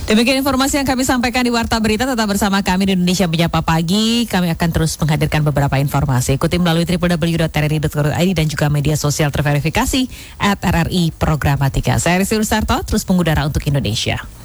Demikian informasi yang kami sampaikan di Warta Berita. Tetap bersama kami di Indonesia Menyapa Pagi. Kami akan terus menghadirkan beberapa informasi. Ikuti melalui www.rri.co.id dan juga media sosial terverifikasi @RRI Programatika. Saya Rizky Rusarto, terus mengudara untuk Indonesia.